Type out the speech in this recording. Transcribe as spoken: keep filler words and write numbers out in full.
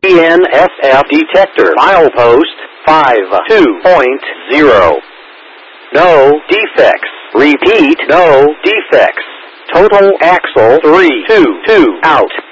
E N S F detector. Milepost five two point zero. No defects. Repeat, no defects. Total axle three two two out.